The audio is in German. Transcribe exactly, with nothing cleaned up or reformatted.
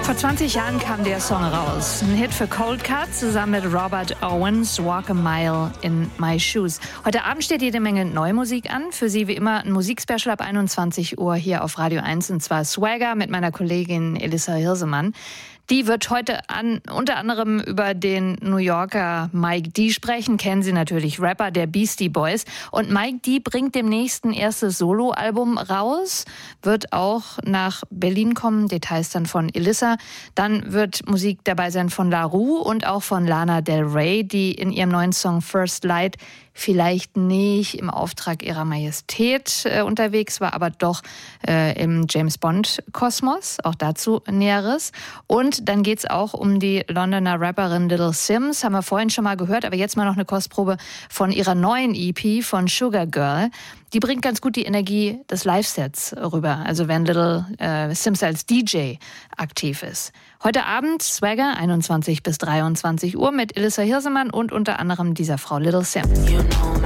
Vor zwanzig Jahren kam der Song raus. Ein Hit für Cold Cut zusammen mit Robert Owens, Walk a Mile in My Shoes. Heute Abend steht jede Menge neue Musik an. Für Sie wie immer ein Musikspecial ab einundzwanzig Uhr hier auf Radio eins, und zwar Swagger mit meiner Kollegin Elissa Hirsemann. Die wird heute an, unter anderem über den New Yorker Mike D. sprechen. Kennen Sie natürlich, Rapper der Beastie Boys. Und Mike D. bringt demnächst ein erstes Soloalbum raus, wird auch nach Berlin kommen, Details dann von Elissa. Dann wird Musik dabei sein von La Roux und auch von Lana Del Rey, die in ihrem neuen Song First Light vielleicht nicht im Auftrag ihrer Majestät äh, unterwegs war, aber doch äh, im James-Bond-Kosmos. Auch dazu Näheres. Und dann geht's auch um die Londoner Rapperin Little Simz. Haben wir vorhin schon mal gehört, aber jetzt mal noch eine Kostprobe von ihrer neuen E P von Sugar Girl. Die bringt ganz gut die Energie des Live-Sets rüber, also wenn Little äh, Simz als D J aktiv ist. Heute Abend Swagger, einundzwanzig bis dreiundzwanzig Uhr mit Elissa Hirsemann und unter anderem dieser Frau Little Simz.